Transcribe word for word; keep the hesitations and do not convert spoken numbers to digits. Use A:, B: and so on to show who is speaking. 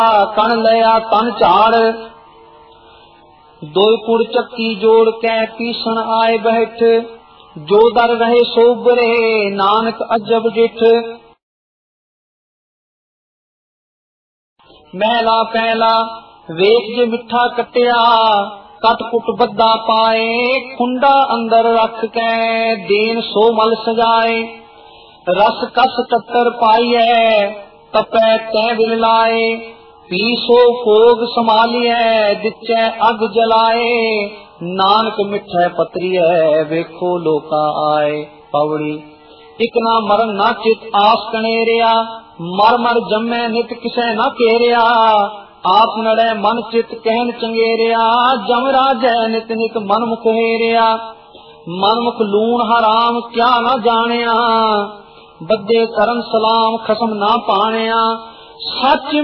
A: कण लया तन झाड़। दोय पुड़ चक्की जोड़ कै पीसन आए बैठ, जो दर रहे सोबरे नानक अजब डिठ। महला पहला वेख जे मिठा कटिया, कट कुट बद्दा पाए, खुंडा अंदर रख कै देन सो मल सजाए। रस कस टट्टर पाइए तपै तै बिल लाए, पीसो भोग संभालिए दिचे अग जलाए। नानक मिठै पतरिए वेखो लोका आए। पौड़ी इक ना मरण ना चित आस कनेरिया, मर मर जम्मै नित किसै न केरिया। आप नड़े मन चित कहन चंगेरिया, जम राजै नित नित मन मुख हेरिया। मन मुख लूण हराम क्या न जानिया, बद्दे करन सलाम खसम ना पानिया। सच